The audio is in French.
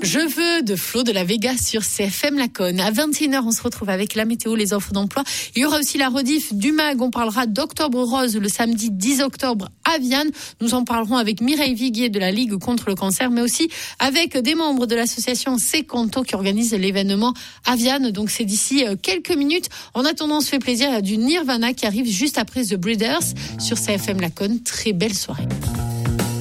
Je veux de Flo de la Vega sur CFM Laconne. À 21h, on se retrouve avec la météo, les offres d'emploi. Il y aura aussi la rediff du MAG. On parlera d'Octobre Rose le samedi 10 octobre à Vianne. Nous en parlerons avec Mireille Viguier de la Ligue contre le cancer, mais aussi avec des membres de l'association Secanto qui organise l'événement à Vianne. Donc c'est d'ici quelques minutes. En attendant, on se fait plaisir. Il y a du Nirvana qui arrive juste après The Breeders sur CFM Laconne. Très belle soirée.